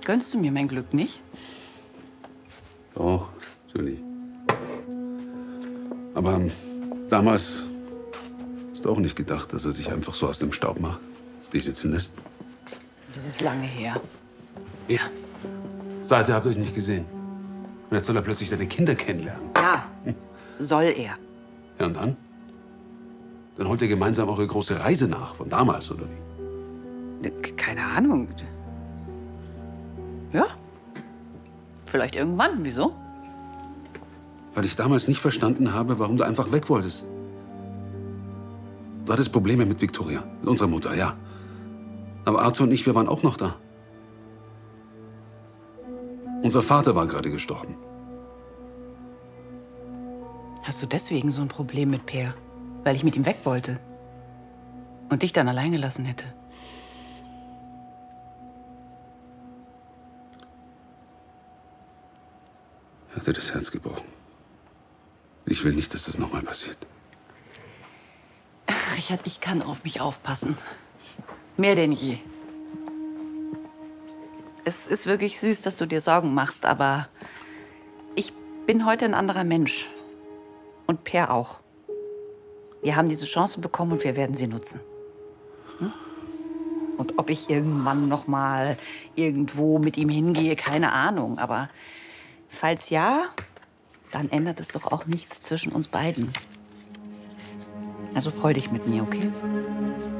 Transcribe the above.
Gönnst du mir mein Glück nicht? Doch, natürlich. Aber damals hast du auch nicht gedacht, dass er sich einfach so aus dem Staub macht, dich sitzen lässt. Das ist lange her. Ja. Seither habt ihr euch nicht gesehen. Und jetzt soll er plötzlich deine Kinder kennenlernen. Ja, soll er. Ja, und dann? Dann holt ihr gemeinsam eure große Reise nach, von damals, oder wie? Keine Ahnung. Ja. Vielleicht irgendwann. Wieso? Weil ich damals nicht verstanden habe, warum du einfach weg wolltest. Du hattest Probleme mit Victoria, mit unserer Mutter, ja. Aber Arthur und ich, wir waren auch noch da. Unser Vater war gerade gestorben. Hast du deswegen so ein Problem mit Per? Weil ich mit ihm weg wollte? Und dich dann allein gelassen hätte? Er hat dir das Herz gebrochen. Ich will nicht, dass das nochmal passiert. Richard, ich kann auf mich aufpassen. Mehr denn je. Es ist wirklich süß, dass du dir Sorgen machst, aber ich bin heute ein anderer Mensch. Und Per auch. Wir haben diese Chance bekommen und wir werden sie nutzen. Hm? Und ob ich irgendwann noch mal irgendwo mit ihm hingehe, keine Ahnung. Aber falls ja, dann ändert es doch auch nichts zwischen uns beiden. Also freu dich mit mir, okay?